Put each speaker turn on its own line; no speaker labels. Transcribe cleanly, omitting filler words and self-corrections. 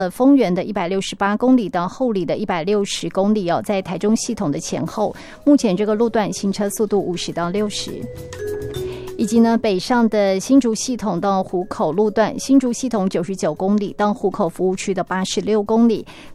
丰原的168公里到后里的160公里哦，在台中系统的前后，目前这个路段行车速度50到60。以及呢，北上的新竹系统到湖口路段，新竹系统99公里到湖口服务区的86公里，